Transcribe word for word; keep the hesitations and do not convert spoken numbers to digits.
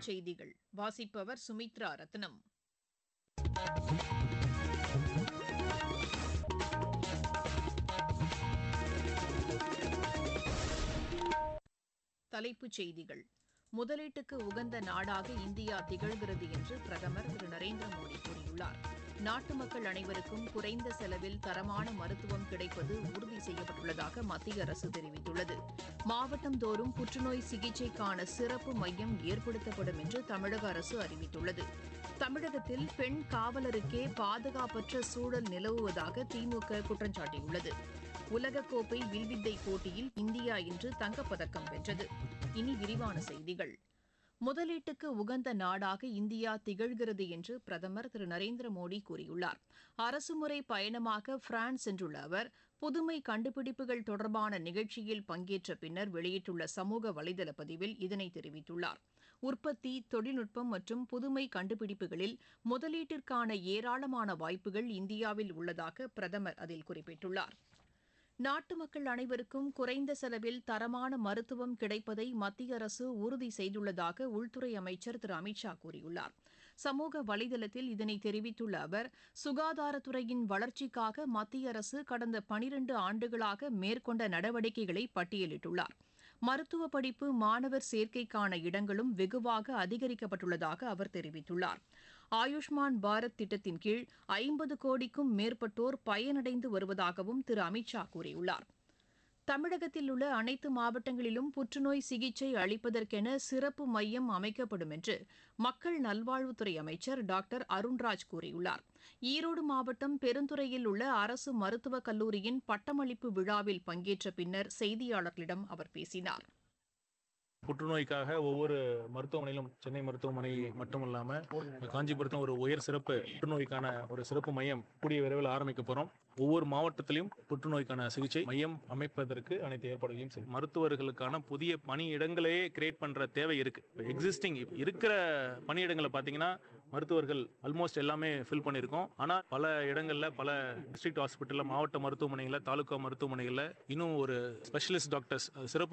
செய்திகள் வாசிப்பவர் சுமித்ரா ரத்னம். தலைப்புச் செய்திகள். முதலீட்டுக்கு உகந்த நாடாக இந்தியா திகழ்கிறது என்று பிரதமர் திரு நரேந்திர மோடி கூறியுள்ளார். நாட்டு மக்கள் அனைவருக்கும் குறைந்த செலவில் தரமான மருத்துவம் கிடைப்பது உறுதி செய்யப்பட்டுள்ளதாக மத்திய அரசு தெரிவித்துள்ளது. மாவட்டந்தோறும் புற்றுநோய் சிகிச்சைக்கான சிறப்பு மையம் ஏற்படுத்தப்படும் என்று தமிழக அரசு அறிவித்துள்ளது. தமிழகத்தில் பெண் காவலருக்கே பாதுகாப்பற்ற சூழல் நிலவுவதாக திமுக குற்றம் சாட்டியுள்ளது. உலகக்கோப்பை வில்வித்தை போட்டியில் இந்தியா இன்று தங்கப்பதக்கம் வென்றது. இனி விரிவான செய்திகள். முதலீட்டுக்கு உகந்த நாடாக இந்தியா திகழ்கிறது என்று பிரதமர் திரு நரேந்திர மோடி கூறியுள்ளார். அரசுமுறை பயணமாக பிரான்ஸ் சென்றுள்ள அவர் புதுமை கண்டுபிடிப்புகள் தொடர்பான நிகழ்ச்சியில் பங்கேற்ற பின்னர் வெளியிட்டுள்ள சமூக வலைதள பதிவில் இதனை தெரிவித்துள்ளார். உற்பத்தி, தொழில்நுட்பம் மற்றும் புதுமை கண்டுபிடிப்புகளில் முதலீட்டிற்கான ஏராளமான வாய்ப்புகள் இந்தியாவில் உள்ளதாக பிரதமர் அதில் குறிப்பிட்டுள்ளார். நாட்டு மக்கள் அனைவருக்கும் குறைந்த செலவில் தரமான மருத்துவம் கிடைப்பதை மத்திய அரசு உறுதி செய்துள்ளதாக உள்துறை அமைச்சர் திரு அமித் ஷா கூறியுள்ளார். சமூக வலைதளத்தில் இதனை தெரிவித்துள்ள அவர், சுகாதாரத்துறையின் வளர்ச்சிக்காக மத்திய அரசு கடந்த பனிரண்டு ஆண்டுகளாக மேற்கொண்ட நடவடிக்கைகளை பட்டியலிட்டுள்ளார். மருத்துவ படிப்பு மாணவர் சேர்க்கைக்கான இடங்களும் வெகுவாக அதிகரிக்கப்பட்டுள்ளதாக அவர் தெரிவித்துள்ளார். ஆயுஷ்மான் பாரத் திட்டத்தின் கீழ் ஐம்பது கோடிக்கும் மேற்பட்டோர் பயனடைந்து வருவதாகவும் திரு அமித் ஷா கூறியுள்ளார். தமிழகத்தில் உள்ள அனைத்து மாவட்டங்களிலும் புற்றுநோய் சிகிச்சை அளிப்பதற்கென சிறப்பு மையம் அமைக்கப்படும் என்று மக்கள் நல்வாழ்வுத்துறை அமைச்சர் டாக்டர் அருண்ராஜ் கூறியுள்ளார். ஈரோடு மாவட்டம் பெருந்துறையில் உள்ள அரசு மருத்துவக் கல்லூரியின் பட்டமளிப்பு விழாவில் பங்கேற்ற பின்னர் செய்தியாளர்களிடம் அவர் பேசினார். புற்றுநோய்க்காக ஒவ்வொரு மருத்துவமனையிலும், சென்னை மருத்துவமனை மட்டும் இல்லாம காஞ்சிபுரத்தில் ஒரு உயர் சிறப்பு புற்றுநோய்க்கான ஒரு சிறப்பு மையம் கூடிய விரைவில் ஆரம்பிக்க போறோம். ஒவ்வொரு மாவட்டத்திலும் புற்றுநோய்க்கான சிகிச்சை மையம் அமைப்பதற்கு அனைத்து ஏற்பாடுகளையும் செய்யும். மருத்துவர்களுக்கான புதிய பணியிடங்களையே கிரியேட் பண்ற தேவை இருக்கு. எக்ஸிஸ்டிங் இருக்கிற பணியிடங்களை பார்த்தீங்கன்னா மருத்துவர்கள் ஆல்மோஸ்ட் எல்லாமே ஃபில் பண்ணியிருக்கோம். ஆனால் பல இடங்கள்ல, பல டிஸ்ட்ரிக்ட் ஹாஸ்பிட்டல்ல, மாவட்ட மருத்துவமனைகளில், தாலுகா மருத்துவமனைகளில் இன்னும் ஒரு ஸ்பெஷலிஸ்ட் டாக்டர்ஸ், சிறப்பு